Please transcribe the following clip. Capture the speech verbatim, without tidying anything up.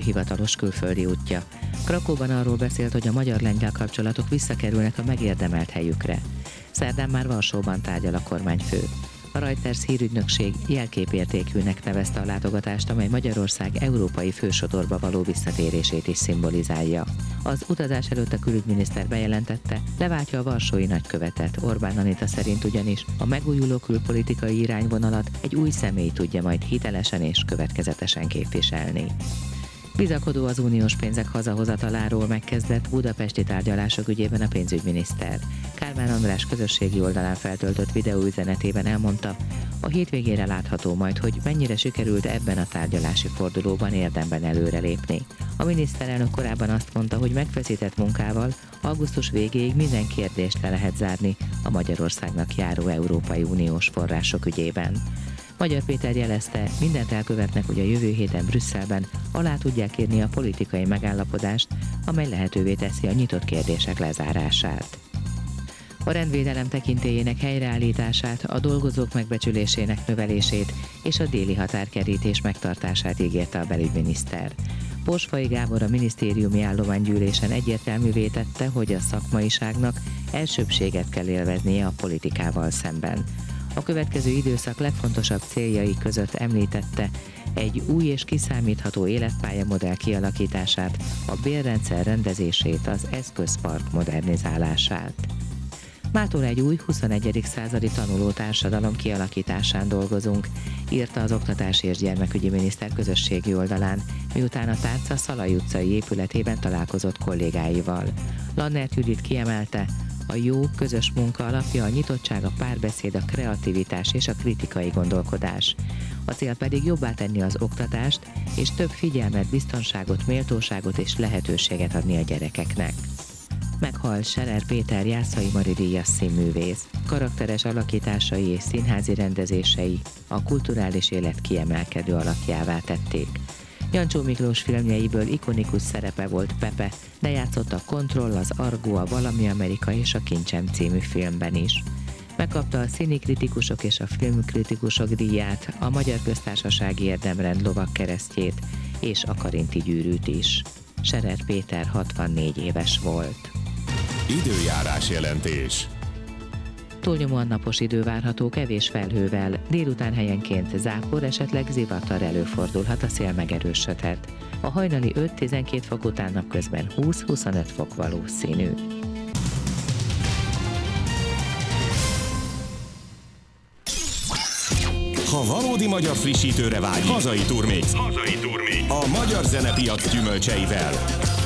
hivatalos külföldi útja. Krakóban arról beszélt, hogy a magyar-lengyel kapcsolatok visszakerülnek a megérdemelt helyükre. Szerdán már Varsóban tárgyal a kormányfő. A Reuters hírügynökség jelképértékűnek nevezte a látogatást, amely Magyarország európai fősodorba való visszatérését is szimbolizálja. Az utazás előtt a külügyminiszter bejelentette, leváltja a varsói nagykövetet. Orbán Anita szerint ugyanis a megújuló külpolitikai irányvonalat egy új személy tudja majd hitelesen és következetesen képviselni. Bizakodó az uniós pénzek hazahozataláról megkezdett budapesti tárgyalások ügyében a pénzügyminiszter. Kálmán András közösségi oldalán feltöltött videóüzenetében elmondta, a hétvégére látható majd, hogy mennyire sikerült ebben a tárgyalási fordulóban érdemben előrelépni. A miniszterelnök korábban azt mondta, hogy megfeszített munkával augusztus végéig minden kérdést le lehet zárni a Magyarországnak járó Európai Uniós források ügyében. Magyar Péter jelezte, mindent elkövetnek, hogy a jövő héten Brüsszelben alá tudják írni a politikai megállapodást, amely lehetővé teszi a nyitott kérdések lezárását. A rendvédelem tekintélyének helyreállítását, a dolgozók megbecsülésének növelését és a déli határkerítés megtartását ígérte a belügyminiszter. Borsfai Gábor a minisztériumi állománygyűlésen egyértelművé tette, hogy a szakmaiságnak elsőbbséget kell élveznie a politikával szemben. A következő időszak legfontosabb céljai között említette egy új és kiszámítható életpályamodell kialakítását, a bérrendszer rendezését, az eszközpark modernizálását. Mától egy új huszonegyedik századi tanuló társadalom kialakításán dolgozunk, írta az Oktatási és Gyermekügyi Miniszter közösségi oldalán, miután a Tárca Szalai utcai épületében találkozott kollégáival. Lannert Judit kiemelte, a jó, közös munka alapja a nyitottság, a párbeszéd, a kreativitás és a kritikai gondolkodás. A cél pedig jobbá tenni az oktatást, és több figyelmet, biztonságot, méltóságot és lehetőséget adni a gyerekeknek. Meghal Scherer Péter Jászai Mari díjas színművész. Karakteres alakításai és színházi rendezései a kulturális élet kiemelkedő alakjává tették. Jancsó Miklós filmjeiből ikonikus szerepe volt Pepe, de játszott a Kontroll, az Argo, a Valami Amerika és a Kincsem című filmben is. Megkapta a színikritikusok és a filmkritikusok díját, a Magyar Köztársasági Érdemrend lovagkeresztjét és a Karinti gyűrűt is. Scherer Péter hatvannégy éves volt. Időjárás jelentés. Túlnyomóan napos idő várható kevés felhővel, délután helyenként zápor, esetleg zivatar előfordulhat, a szél megerősödhet. A hajnali öt-tizenkét fok után napközben húsz-huszonöt fok valószínű. Ha valódi magyar frissítőre vágyik, hazai turmix. Hazai turmix. A magyar zenepiac gyümölcseivel.